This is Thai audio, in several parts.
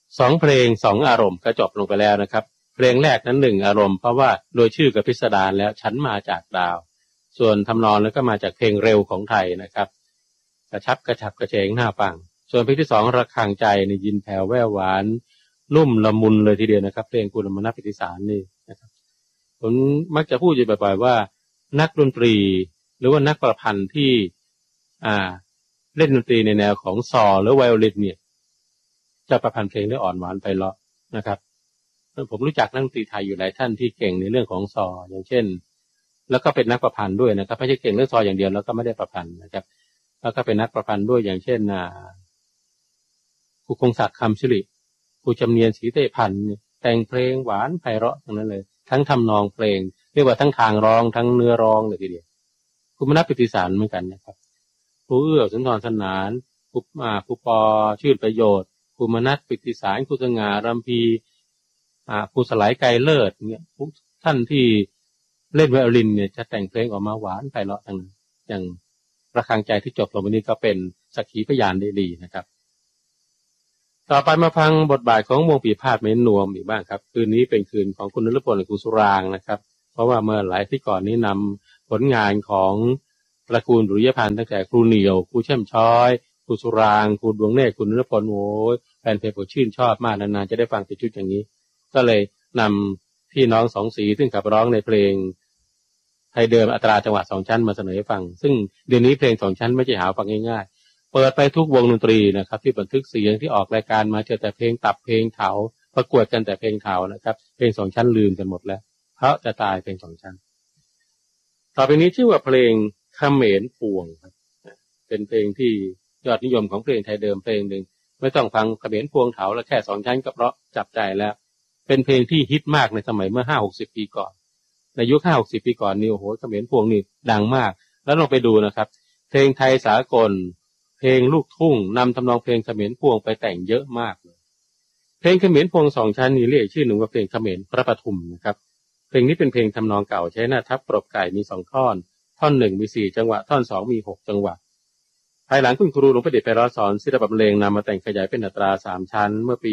2เพลง2อารมณ์ก็จบลงไปแล้วนะครับเพลงแรกนั้น1อารมณ์เพราะว่าโดยชื่อก็พิสดารแล้วฉันมาจากดาวส่วนทำนองแล้วก็มาจากเพลงเร็วของไทยนะครับกระชับกระฉับกระเฉงหน้าฟังส่วนเพลงที่2ระฆังใจในยินแผ่วแว่วหวานนุ่มละมุนเลยทีเดียวนะครับเพลงกุลมนัสปิติสารนี่นะครับผมมักจะพูดอยู่บ่อยๆว่านักดนตรีหรือว่านักประพันธ์ที่เล่นดนตรีในแนวของซอหรือไวโอลินเนี่ยจะประพันธ์เพลงได้อ่อนหวานไพเราะนะครับผมรู้จักนักดนตรีไทยอยู่หลายท่านที่เก่งในเรื่องของซออย่างเช่นแล้วก็เป็นนักประพันธ์ด้วยนะครับไม่ใช่เก่งเรื่องซออย่างเดียวแล้วก็ไม่ได้ประพันธ์นะครับแล้วก็เป็นนักประพันธ์ด้วยอย่างเช่นครูคงศักดิ์คำสิริครูจำเนียนศรีเตพันธ์แต่งเพลงหวานไพเราะทั้งนั้นเลยทั้งทำนองเพลงเรียกว่าทั้งทางร้องทั้งเนื้อร้องเลยทีเดียวครูมนัสปิติสารเหมือนกันนะครับครูเอื้อสุนทรสนานครูปอชื่นประโยชน์ครูมนัสปิติสารครูสง่ารำพีครูสลายไกรเลิศเนี่ยท่านที่เล่นไวโอลินเนี่ยจะแต่งเพลงออกมาหวานไพเราะทั้งนั้นอย่างระฆังใจที่จบลงวันนี้ก็เป็นสักขีพยานได้ดีนะครับต่อไปมาฟังบทบาทของวงปีพาทย์เม้นนวมอีกบ้างครับคืนนี้เป็นคืนของคุณนฤพลและครูสุรางนะครับเพราะว่าเมื่อหลายที่ก่อนนี้นำผลงานของตระกูลดุริยพันธ์ตั้งแต่ครูเหนียวครูเช่มช้อยครูสุรางครูดวงเนตรคุณนฤพลโอ้ยแฟนเพลงผมชื่นชอบมากนานๆจะได้ฟังเป็นชุดอย่างนี้ก็เลยนำพี่น้องสองสีซึ่งขับร้องในเพลงไทยเดิมอัตราจังหวะ2ชั้นมาเสนอให้ฟังซึ่งเดี๋ยวนี้เพลง2ชั้นไม่ใช่หาฟังง่ายๆเปิดไปทุกวงดนตรีนะครับที่บันทึกเสียงที่ออกรายการมาเจอแต่เพลงตับเพลงเถาประกวดกันแต่เพลงเถานะครับเพลง2ชั้นลืมกันหมดแล้วเพราะจะตายเพลง2ชั้นต่อไปนี้ชื่อว่าเพลงเขมรพวงครับเป็นเพลงที่ยอดนิยมของเพลงไทยเดิมเพลงหนึ่งไม่ต้องฟังเขมรพวงเถาแล้วแค่2ชั้นก็เพราะจับใจแล้วเป็นเพลงที่ฮิตมากในสมัยเมื่อ 5-60 ปีก่อนในยุค 5-60 ปีก่อนนี่โอ้โหเขมรพวงนี่ดังมากแล้วลองไปดูนะครับเพลงไทยสากลเพลงลูกทุ่งนำทำนองเพลงเขมรพวงไปแต่งเยอะมากเลยเพลงเขมรพวง2ชั้นนี่เรียกชื่อหนึ่งว่าเพลงเขมรพระปทุมนะครับเพลงนี้เป็นเพลงทำนองเก่าใช้หน้าทับปรบไก่มี2ท่อนท่อน1มี4จังหวะท่อน2มี6จังหวะภายหลังคุณครูหลวงประดิษฐ์ไพเราะสอนศิลปบรรเลงนำมาแต่งขยายเป็นอัตรา3ชั้นเมื่อปี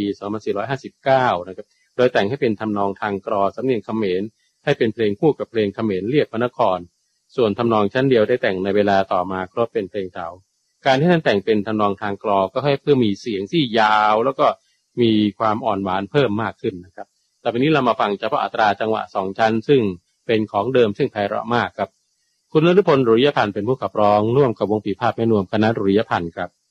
2459 นะครับโดยแต่งให้เป็นทำนองทางกรอสำเนียงเขมรให้เป็นเพลงคู่กับเพลงเขมรเรียบพระนครส่วนทำนองชั้นเดียวได้แต่งในเวลาต่อมาครบเป็นเพลงเถาการที่ท่านแต่งเป็นทำนองทางกรอก็ให้เพื่อมีเสียงที่ยาวแล้วก็มีความอ่อนหวานเพิ่มมากขึ้นนะครับแต่วันนี้เรามาฟังเฉพาะอัตราจังหวะ2ชั้นซึ่งเป็นของเดิมซึ่งไพเราะมากครับคุณนฤพลดุริยพันธ์เป็นผู้ขับร้องร่วมกับวงปีพาทย์แม่นวมคณะดุริยพันธ์ครับ